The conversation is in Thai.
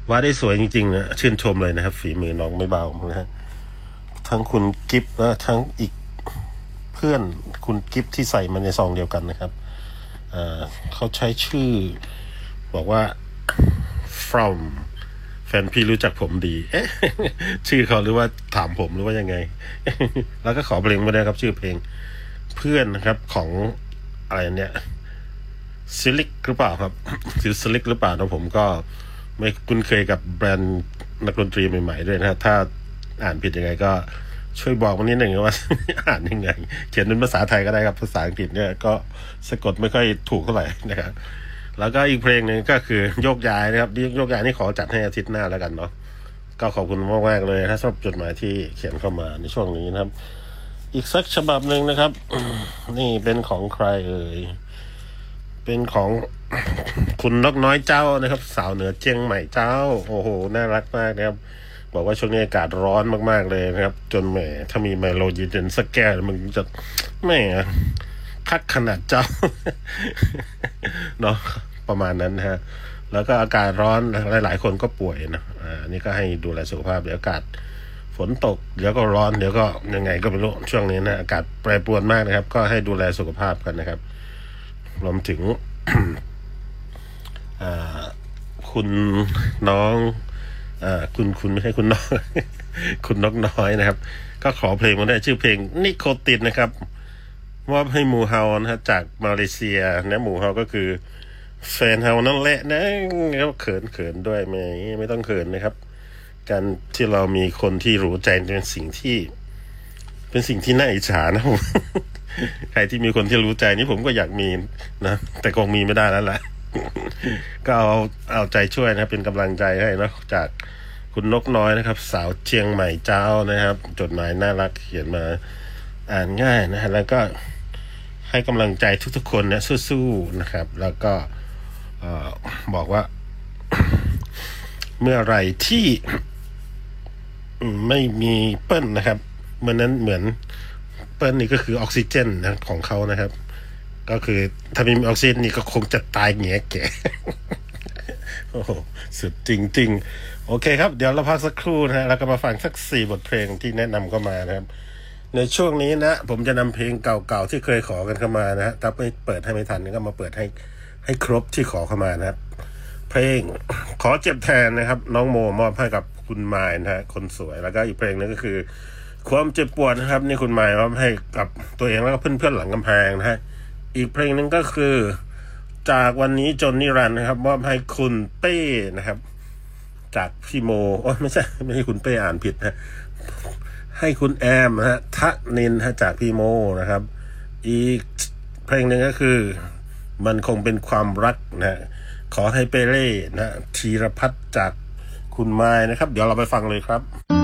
วาดได้สวยจริงๆนะชื่นชมเลยนะครับฝีมือน้องไม่เบานะฮะทั้งคุณกิฟต์และทั้งอีกเพื่อนคุณกิฟต์ที่ใส่มาในซองเดียวกันนะครับเขาใช้ชื่อบอกว่า from แฟนพี่รู้จักผมดีชื่อเขาหรือว่าถามผมหรือว่ายังไง แล้วก็ขอเพลงมาได้ครับชื่อเพลงเพื่อนนะครับของอะไรเนี่ยซิลิกหรือเปล่าครับคือซิลิกหรือเปล่านะผมก็ไม่คุ้นเคยกับแบรนด์นักดนตรีใหม่ๆด้วยนะถ้าอ่านผิดยังไงก็ช่วยบอกมานิดหนึ่งว่า อ่านยังไงเขียนเป็นภาษาไทยก็ได้ครับภาษาอังกฤษเนี่ยก็สะกดไม่ค่อยถูกเท่าไหร่นะครับแล้วก็อีกเพลงหนึ่งก็คือโยกย้ายนะครับโยกย้ายนี่ขอจัดให้อาทิตย์หน้าแล้วกันเนาะก็ขอบคุณมากๆเลยนะสำหรับจดหมายที่เขียนเข้ามาในช่วงนี้นะครับอีกสักฉบับหนึ่งนะครับ นี่เป็นของใครเอ่ยเป็นของคุณนกน้อยเจ้านะครับสาวเหนือเจียงใหม่เจ้าโอ้โหน่ารักมากนะครับบอกว่าช่วงนี้อากาศร้อนมากๆเลยนะครับจนแหมถ้ามีไมโลเย็นสักแก้วมันจะแหมคักขนาดเจ้า เนาะประมาณนั้นฮะแล้วก็อากาศร้อนหลายๆคนก็ป่วยนะนี่ก็ให้ดูแลสุขภาพเดี๋ยวอากาศฝนตกเดี๋ยวก็ร้อนเดี๋ยวก็ยังไงก็ไม่รู้ช่วงนี้นะอากาศแปรปรวนมากนะครับก็ให้ดูแลสุขภาพกันนะครับรวมถึง คุณน้องคุณไม่ใช่คุณน้อง คุณนกน้อยนะครับก็ขอเพลงมาได้ชื่อเพลงนิโคตินนะครับมอบให้หมู่เฮานะฮะจากมาเลเซียนะหมู่เฮาก็คือแฟนเฮานั่นแหละนะแล้วเขินด้วยไม่ต้องเขินนะครับการที่เรามีคนที่รู้ใจเป็นสิ่งที่น่าอิจฉานะผม ใครที่มีคนที่รู้ใจนี่ผมก็อยากมีนะแต่คงมีไม่ได้แล้วแหละ ก็เอาใจช่วยนะครับเป็นกำลังใจให้นะจากคุณนกน้อยนะครับสาวเชียงใหม่เจ้านะครับจดหมายน่ารักเขียนมาอ่านง่ายนะฮะแล้วก็ให้กำลังใจทุกๆคนเนี่ยสู้ๆนะครับแล้วก็บอกว่า เมื่อไรที่ไม่มีเปิ้ลนะครับเมื่อนั้นเหมือนเปิ้ลนี่ก็คือออกซิเจนนะของเขานะครับก็คือถ้าไม่มีออกซิเจนนี่ก็คงจะตายแง่แก่ โอ้โหสุดจริงๆโอเคครับเดี๋ยวเราพักสักครู่นะแล้วก็มาฟังสัก4 บทเพลงที่แนะนำเข้ามานะครับในช่วงนี้นะผมจะนำเพลงเก่าๆที่เคยขอกันเข้ามานะฮะถ้าไม่เปิดให้ไม่ทันก็มาเปิดให้ครบที่ขอเข้ามานะครับเพลงขอเจ็บแทนนะครับน้องโมมอบให้กับคุณมายนะฮะคนสวยแล้วก็อีกเพลงนึงก็คือความเจ็บปวดนะครับนี่คุณมายมอบให้กับตัวเองแล้วก็เพื่อนๆหลังกำแพงนะฮะอีกเพลงนึงก็คือจากวันนี้จนนิรันดร์นะครับมอบให้คุณเป้นะครับจากพี่โมไม่ใช่คุณเป้อ่านผิดนะให้คุณแอมนะฮะทะนินฮะจากพี่โมนะครับอีกเพลงนึงก็คือมันคงเป็นความรักนะขอให้เปเล่นะธีรพัฒน์จากคุณไม้นะครับเดี๋ยวเราไปฟังเลยครับ